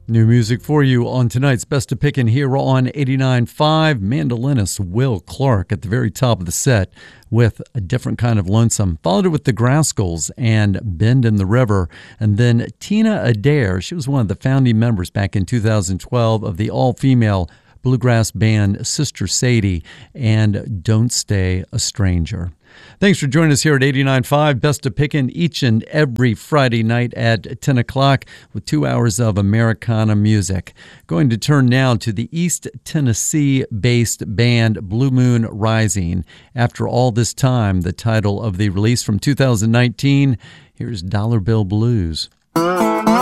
New music for you on tonight's Best of Pickin' here on 89.5. Mandolinist Will Clark at the very top of the set with A Different Kind of Lonesome. Followed it with the Grascals and Bend in the River. And then Tina Adair, she was one of the founding members back in 2012 of the all-female bluegrass band Sister Sadie and Don't Stay a Stranger. Thanks for joining us here at 89.5 Best of Pickin' each and every Friday night at 10 o'clock with 2 hours of Americana music. Going to turn now to the East Tennessee-based band Blue Moon Rising. After All This Time, the title of the release from 2019, here's Dollar Bill Blues.